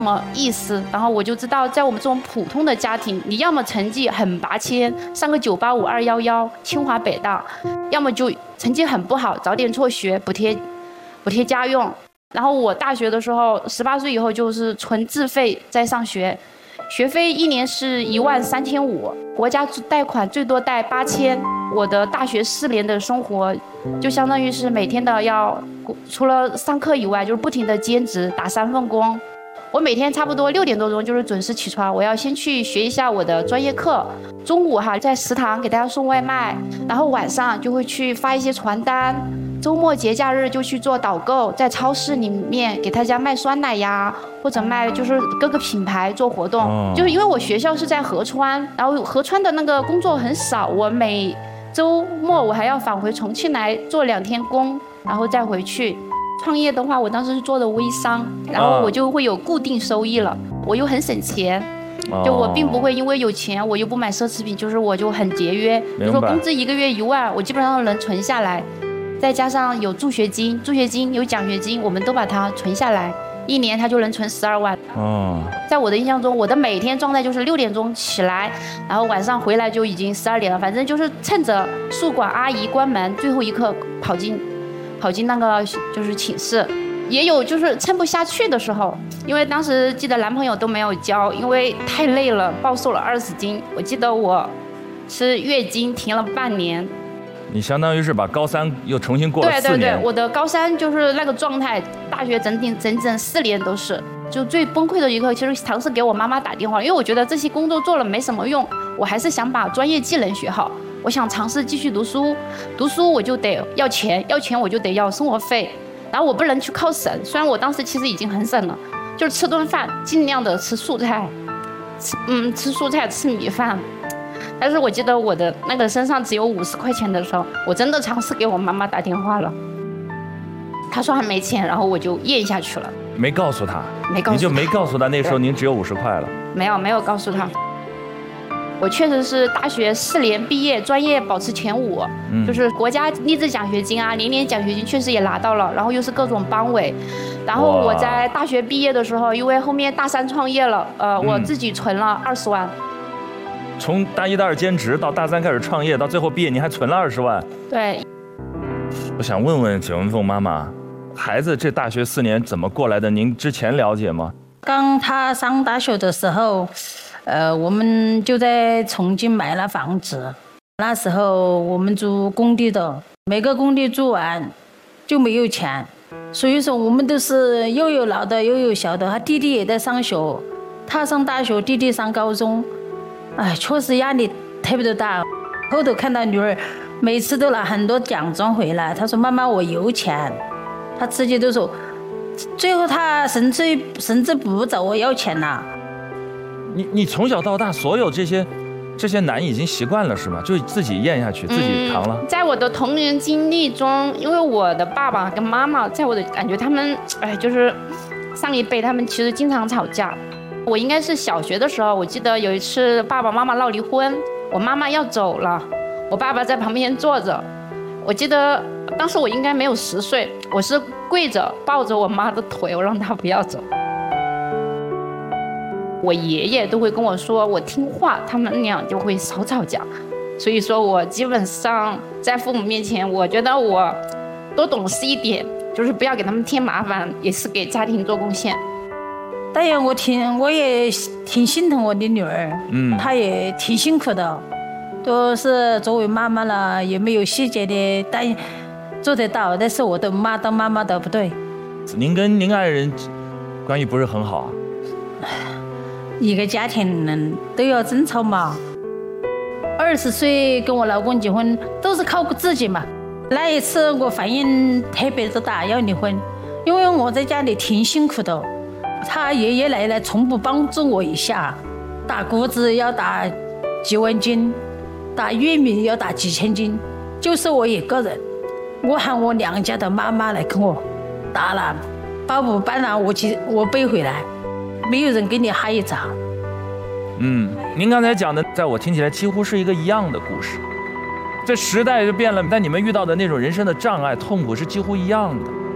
什么意思，然后我就知道，在我们这种普通的家庭，你要么成绩很拔尖，上个985、211、清华北大，要么就成绩很不好，早点辍学，补贴家用。然后我大学的时候，18岁以后就是纯自费在上学，学费1年是13500，国家贷款最多贷8000。我的大学4年的生活，就相当于是每天的除了上课以外，就是不停的兼职，打3份工。我每天差不多6点多钟就是准时起床，我要先去学一下我的专业课，中午在食堂给大家送外卖，然后晚上就会去发一些传单，周末节假日就去做导购，在超市里面给大家卖酸奶呀，或者卖就是各个品牌做活动。就是因为我学校是在合川，然后合川的那个工作很少，我每周末我还要返回重庆来做2天工，然后再回去。创业的话，我当时是做的微商，然后我就会有固定收益了，我又很省钱，就我并不会因为有钱我又不买奢侈品，就是我就很节约。比如说工资1个月1万，我基本上能存下来，再加上有助学金有奖学金，我们都把它存下来，1年它就能存12万。在我的印象中，我的每天状态就是6点钟起来，然后晚上回来就已经12点了，反正就是趁着宿管阿姨关门最后一刻跑进那个就是寝室。也有就是撑不下去的时候，因为当时记得男朋友都没有交，因为太累了，暴瘦了20斤。我记得我是月经停了半年。 你相当于是把高3又重新过了4年。 对，我的高3就是那个状态，大学整整4年都是。就最崩溃的一刻，其实尝试给我妈妈打电话，因为我觉得这些工作做了没什么用，我还是想把专业技能学好。我想尝试继续读书我就得要钱我就得要生活费，然后我不能去靠省。虽然我当时其实已经很省了，就是吃顿饭尽量的吃蔬菜，吃蔬菜吃米饭。但是我记得我的那个身上只有50块钱的时候，我真的尝试给我妈妈打电话了，她说还没钱，然后我就咽下去了。 没告诉她？ 没告诉她。 你就没告诉她那时候您只有50块了？ 没有告诉她。我确实是大学4年毕业，专业保持前5，就是国家励志奖学金啊，年奖学金确实也拿到了，然后又是各种班委。然后我在大学毕业的时候，因为后面大3创业了，我自己存了20万。 从大1、大2兼职到大3开始创业，到最后毕业，您还存了20万？ 对。 我想问问景文凤妈妈，孩子这大学4年怎么过来的？您之前了解吗？ 刚他上大学的时候，我们就在重庆买了房子。那时候我们住工地的，每个工地住完就没有钱，所以说我们都是又有老的又有小的。他弟弟也在上学，他上大学，弟弟上高中。确实压力特别的大。后头看到女儿每次都拿很多奖状回来，他说妈妈我有钱，他自己都说，最后他甚至不找我要钱了。 你从小到大所有这些难已经习惯了是吗？就自己咽下去，自己扛了。 在我的童年经历中，因为我的爸爸跟妈妈，在我的感觉他们就是上一辈他们其实经常吵架。我应该是小学的时候，我记得有一次爸爸妈妈闹离婚，我妈妈要走了，我爸爸在旁边坐着。我记得当时我应该没有10岁，我是跪着抱着我妈的腿，我让她不要走。我爷爷都会跟我说我听话，他们俩就会少吵架。所以说我基本上在父母面前，我觉得我多懂事一点，就是不要给他们添麻烦，也是给家庭做贡献。 当然我也挺心疼我的女儿，她也挺辛苦的，都是作为妈妈了也没有细节的做得到，但是我的当妈妈的不对。 您跟您爱人关系不是很好啊？ 一个家庭人都要争吵嘛。20岁跟我老公结婚都是靠自己嘛。那一次我反应特别的大，要离婚，因为我在家里挺辛苦的。他爷爷奶奶从不帮助我一下，打谷子要打几万斤，打玉米要打几千斤，就是我一个人。我喊我娘家的妈妈来跟我打了，把我搬了，我背回来，没有人给你哈一掌。 您刚才讲的，在我听起来几乎是一个一样的故事。这时代就变了，但你们遇到的那种人生的障碍、痛苦是几乎一样的。